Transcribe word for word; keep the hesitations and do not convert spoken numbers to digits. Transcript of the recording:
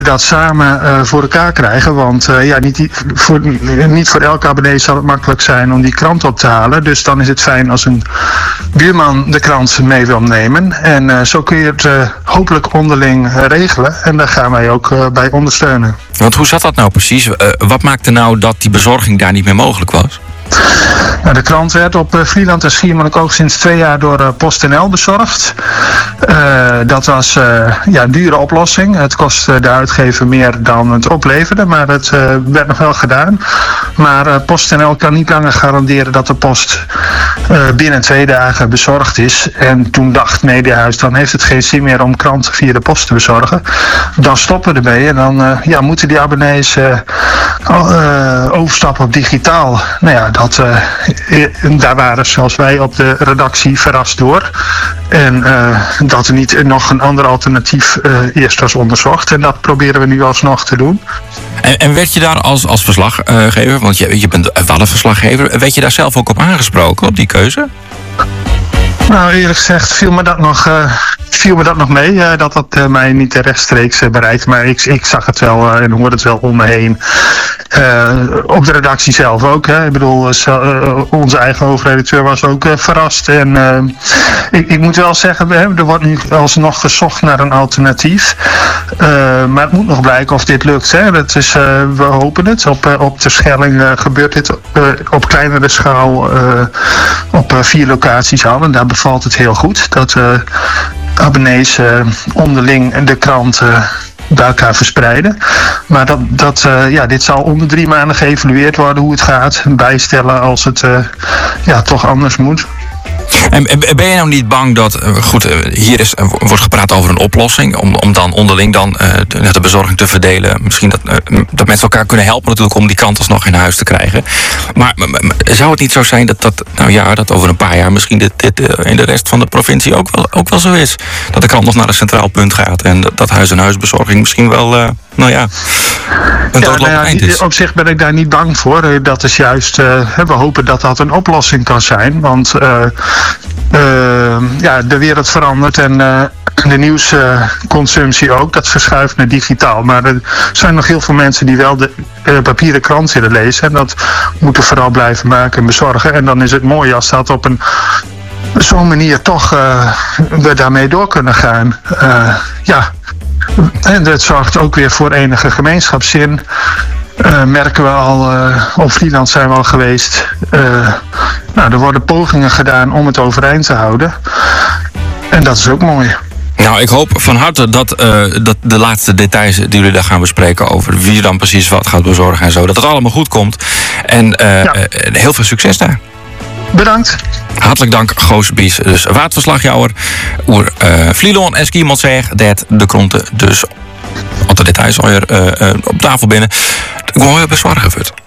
dat samen uh, voor elkaar krijgen. Want uh, ja, niet, voor, niet voor elke abonnee zal het makkelijk zijn om die krant op te halen. Dus dan is het fijn als een buurman de krant mee wil nemen. En uh, zo kun je het uh, hopelijk onderling uh, regelen. En daar gaan wij ook uh, bij ondersteunen. Want hoe zat dat nou precies? Uh, wat maakte nou dat die bezorging daar niet meer mogelijk was? Nou, de krant werd op uh, Vlieland en Schiermonnikoog sinds twee jaar door uh, PostNL bezorgd. Uh, dat was uh, ja, een dure oplossing. Het kostte de uitgever meer dan het opleverde, maar het uh, werd nog wel gedaan. Maar uh, PostNL kan niet langer garanderen dat de post uh, binnen twee dagen bezorgd is. En toen dacht Mediahuis, dan heeft het geen zin meer om kranten via de post te bezorgen. Dan stoppen we ermee en dan uh, ja, moeten die abonnees uh, uh, overstappen op digitaal. Nou ja, dat, uh, daar waren zoals wij op de redactie verrast door. En uh, dat er niet nog een ander alternatief uh, eerst was onderzocht. En dat proberen we nu alsnog te doen. En, en werd je daar als, als verslaggever, want je, je bent wel een verslaggever, werd je daar zelf ook op aangesproken, op die keuze? Nou, eerlijk gezegd viel me dat nog, uh, viel me dat nog mee. Uh, dat dat uh, mij niet rechtstreeks uh, bereikt. Maar ik, ik zag het wel uh, en hoorde het wel om me heen. Uh, op de redactie zelf ook. Hè. Ik bedoel, uh, uh, onze eigen hoofdredacteur was ook uh, verrast. En uh, ik, ik moet wel zeggen, er wordt nu alsnog gezocht naar een alternatief. Uh, maar het moet nog blijken of dit lukt. Hè. Dat is, uh, we hopen het. Op, uh, op Terschelling uh, gebeurt dit uh, op kleinere schaal uh, op uh, vier locaties al. En daar bevalt het heel goed. Dat uh, abonnees uh, onderling de krant uh, bij elkaar verspreiden. Maar dat, dat, uh, ja, dit zal onder drie maanden geëvalueerd worden hoe het gaat. Bijstellen als het uh, ja, toch anders moet. En ben je nou niet bang dat, goed, hier is, wordt gepraat over een oplossing, om, om dan onderling dan uh, de bezorging te verdelen. Misschien dat, uh, dat mensen elkaar kunnen helpen natuurlijk om die kant alsnog in huis te krijgen. Maar zou het niet zo zijn dat, dat, nou ja, dat over een paar jaar misschien dit, dit uh, in de rest van de provincie ook wel, ook wel zo is? Dat de krant nog naar een centraal punt gaat en dat, dat huis-en-huisbezorging misschien wel, uh, nou ja, een doodlopend ja, nou ja, eind is. Op zich ben ik daar niet bang voor. Dat is juist, uh, we hopen dat dat een oplossing kan zijn. Want uh, uh, ja, de wereld verandert en uh, de nieuwsconsumptie ook. Dat verschuift naar digitaal. Maar er zijn nog heel veel mensen die wel de uh, papieren krant willen lezen. En dat moeten we vooral blijven maken en bezorgen. En dan is het mooi als dat op een zo'n manier toch uh, we daarmee door kunnen gaan. Uh, ja. En dat zorgt ook weer voor enige gemeenschapszin. Uh, merken we al, uh, op Vlieland zijn we al geweest. Uh, nou, er worden pogingen gedaan om het overeind te houden. En dat is ook mooi. Nou, ik hoop van harte dat, uh, dat de laatste details die jullie daar gaan bespreken over wie dan precies wat gaat bezorgen en zo, dat het allemaal goed komt. En uh, ja. uh, heel veel succes daar. Bedankt. Hartelijk dank, Goos Bies, dus waardverslagjouwer oer uh, Vlieland en Schiermonnikoog, dat de kronten dus. Al de details alweer uh, uh, op tafel binnen. Ik wil je bezorgen, Vut.